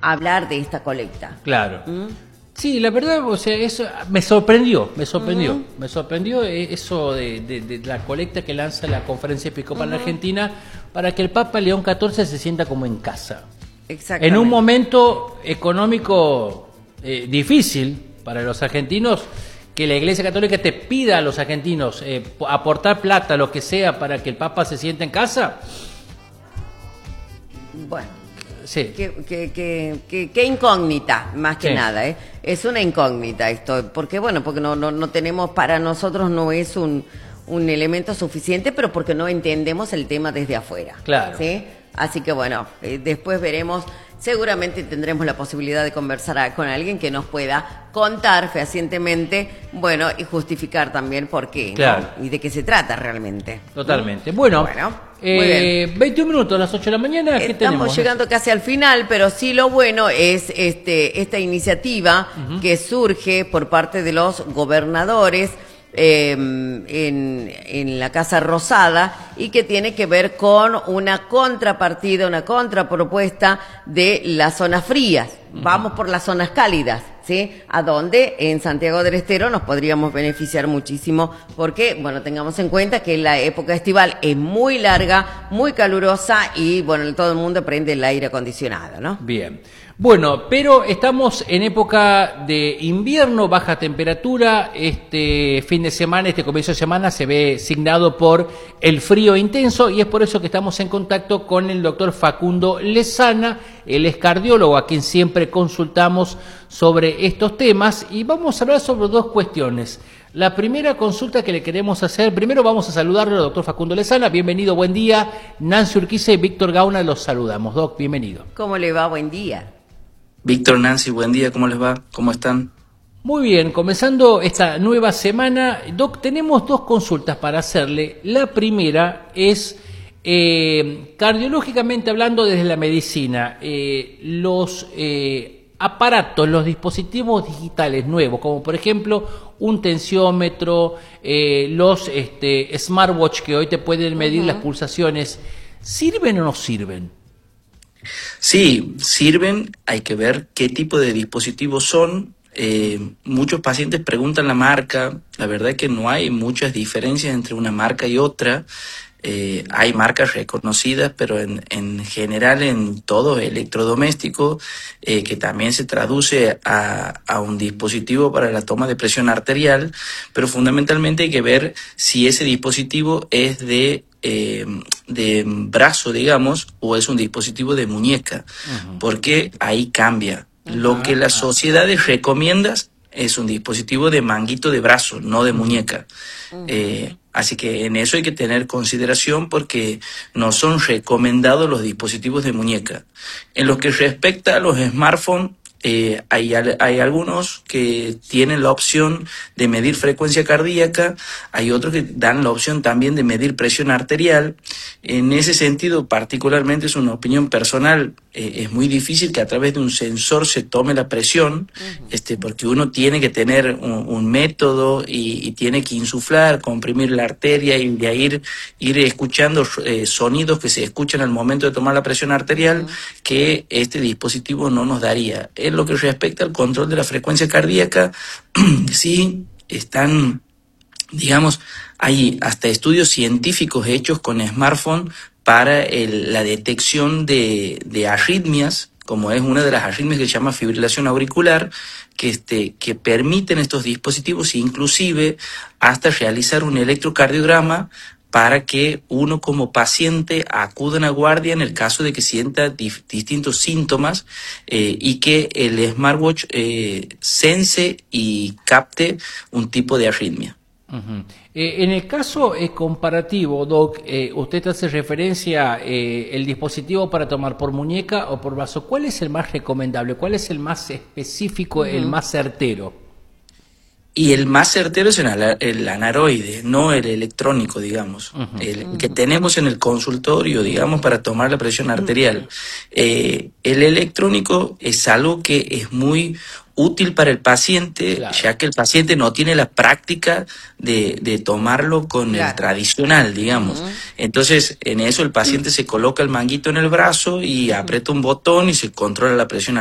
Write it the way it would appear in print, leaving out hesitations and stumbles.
hablar de esta colecta. Claro. Sí, la verdad, o sea, eso me sorprendió eso de la colecta que lanza la Conferencia Episcopal Argentina para que el Papa León XIV se sienta como en casa. Exactamente. En un momento económico difícil para los argentinos, que la Iglesia Católica te pida a los argentinos aportar plata, lo que sea, para que el Papa se sienta en casa. Bueno, sí. Qué incógnita, más que nada, ¿eh? Es una incógnita esto, porque no tenemos, para nosotros no es un elemento suficiente, pero porque no entendemos el tema desde afuera. Claro. ¿Sí? Así que después veremos. Seguramente tendremos la posibilidad de conversar con alguien que nos pueda contar fehacientemente, y justificar también por qué, claro, ¿no? Y de qué se trata realmente. Totalmente. Bueno, muy bien. 21 minutos a las 8 de la mañana. ¿Qué tenemos? Estamos llegando casi al final, pero sí lo bueno es esta iniciativa que surge por parte de los gobernadores en la Casa Rosada, y que tiene que ver con una contrapartida, una contrapropuesta de las zonas frías. Vamos por las zonas cálidas, ¿sí? A donde en Santiago del Estero nos podríamos beneficiar muchísimo, porque, tengamos en cuenta que la época estival es muy larga, muy calurosa, y, todo el mundo prende el aire acondicionado, ¿no? Bien. Bueno, pero estamos en época de invierno, baja temperatura. Este fin de semana, este comienzo de semana se ve signado por el frío intenso, y es por eso que estamos en contacto con el doctor Facundo Lezana. Él es cardiólogo, a quien siempre consultamos sobre estos temas, y vamos a hablar sobre dos cuestiones. La primera consulta que le queremos hacer, primero vamos a saludarlo al doctor Facundo Lezana. Bienvenido, buen día. Nancy Urquiza y Víctor Gauna los saludamos. Doc, bienvenido. ¿Cómo le va? Buen día. Víctor, Nancy, buen día, ¿cómo les va? ¿Cómo están? Muy bien, comenzando esta nueva semana, Doc, tenemos dos consultas para hacerle. La primera es, cardiológicamente hablando desde la medicina, los aparatos, los dispositivos digitales nuevos, como por ejemplo un tensiómetro, los smartwatch que hoy te pueden medir las pulsaciones, ¿sirven o no sirven? Sí, sirven, hay que ver qué tipo de dispositivos son. Muchos pacientes preguntan la marca. La verdad es que no hay muchas diferencias entre una marca y otra. Hay marcas reconocidas, pero en general en todo electrodoméstico, que también se traduce a un dispositivo para la toma de presión arterial, pero fundamentalmente hay que ver si ese dispositivo es de brazo, digamos, o es un dispositivo de muñeca, porque ahí cambia. Lo que las sociedades recomiendan es un dispositivo de manguito de brazo, no de muñeca. Así que en eso hay que tener consideración, porque no son recomendados los dispositivos de muñeca. En lo que respecta a los smartphones, hay algunos que tienen la opción de medir frecuencia cardíaca, hay otros que dan la opción también de medir presión arterial. En ese sentido, particularmente, es una opinión personal, es muy difícil que a través de un sensor se tome la presión, porque uno tiene que tener un método y tiene que insuflar, comprimir la arteria y de ahí ir escuchando sonidos que se escuchan al momento de tomar la presión arterial, que este dispositivo no nos daría. En lo que respecta al control de la frecuencia cardíaca, sí están, digamos, hay hasta estudios científicos hechos con smartphone para la detección de arritmias, como es una de las arritmias que se llama fibrilación auricular, que permiten estos dispositivos inclusive hasta realizar un electrocardiograma para que uno como paciente acuda a una guardia en el caso de que sienta distintos síntomas, y que el smartwatch sense y capte un tipo de arritmia. En el caso comparativo, Doc, usted hace referencia el dispositivo para tomar por muñeca o por brazo. ¿Cuál es el más recomendable? ¿Cuál es el más específico, el más certero? Y el más certero es el anaroide, no el electrónico, digamos, el que tenemos en el consultorio, digamos, para tomar la presión arterial. El electrónico es algo que es muy útil para el paciente, claro, ya que el paciente no tiene la práctica de tomarlo con el tradicional, digamos. Entonces, en eso el paciente se coloca el manguito en el brazo y aprieta un botón y se controla la presión